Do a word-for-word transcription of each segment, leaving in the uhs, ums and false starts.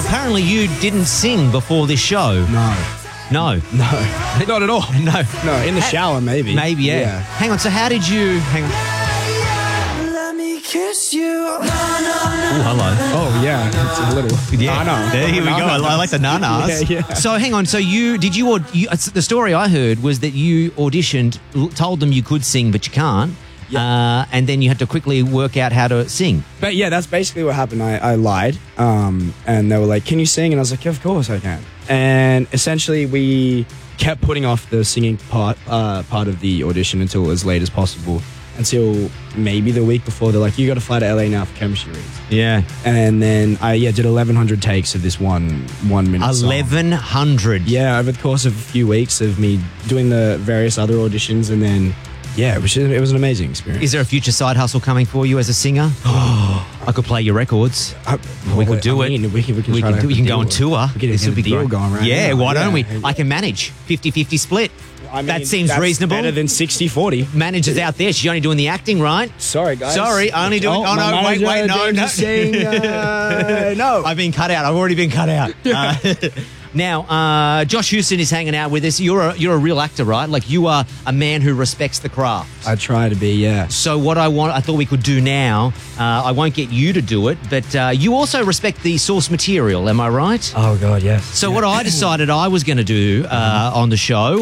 apparently you didn't sing before this show. No. No. No. Not at all. No. No, in the shower maybe. Maybe, yeah. Yeah. Hang on, so how did you... Hang on. Let me kiss you. Oh, hello. Oh, yeah. It's a little... Yeah, Nana. there, here we go. I like the nanas. Yeah, yeah. So hang on. So you did you, you? The story I heard was that you auditioned, l- told them you could sing, but you can't, Yeah. uh, and then you had to quickly work out how to sing. But yeah, that's basically what happened. I, I lied, um, and they were like, "Can you sing?" And I was like, yeah, "Of course I can." And essentially, we kept putting off the singing part uh, part of the audition until as late as possible, until maybe the week before. They're like, "You got to fly to L A now for chemistry reads." Yeah, And then I yeah did eleven hundred takes of this one one minute. song. eleven hundred. Yeah, over the course of a few weeks of me doing the various other auditions, and then yeah, it was just, it was an amazing experience. Is there a future side hustle coming for you as a singer? I could play your records. I- We could do I it. mean, we can, we can, We try can, to we can go deal on with- tour. We can This get would be a deal great. going right Yeah, now. why don't we? Yeah. I can manage fifty-fifty split. I mean, that seems that's reasonable. Better than sixty forty. Manager's out there. She's only doing the acting, right? Sorry, guys. Sorry, only doing. Oh, my no, wait, manager wait, no, didn't no. Sing, uh, no. I've been cut out. I've already been cut out. Uh, now, uh, Josh Houston is hanging out with us. You're a, you're a real actor, right? Like, you are a man who respects the craft. I try to be, yeah. So what I want, I thought we could do now, uh, I won't get you to do it, but uh, you also respect the source material, am I right? Oh God, yes. So what I decided I was going to do uh, on the show...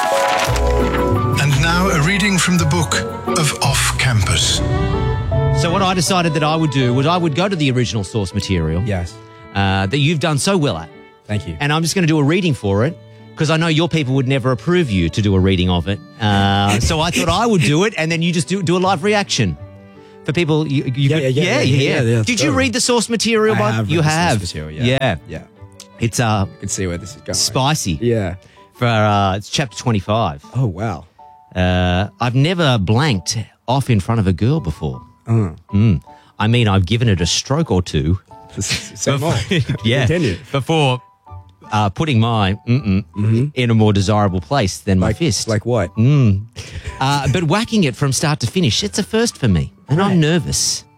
And now a reading from the book of Off Campus. So what I decided that I would do was I would go to the original source material Yes. uh, that you've done so well at. Thank you. And I'm just going to do a reading for it because I know your people would never approve you to do a reading of it. Uh, so I thought I would do it and then you just do, do a live reaction. For people, you, you Yeah, could- yeah, yeah, yeah, yeah, yeah, yeah, Did you totally. read the source material? I by, have read you the source have. material, yeah. yeah. Yeah. It's uh, I can see where this is going. spicy. Yeah. For uh, it's chapter twenty-five. Oh wow. Uh, I've never blanked off in front of a girl before. Uh, Mm. I mean, I've given it a stroke or two. say more. yeah. Continue. Before uh, putting my mm-mm in a more desirable place than my Like fist. Like what? Mm. Uh, but whacking it from start to finish, it's a first for me. And I'm nervous.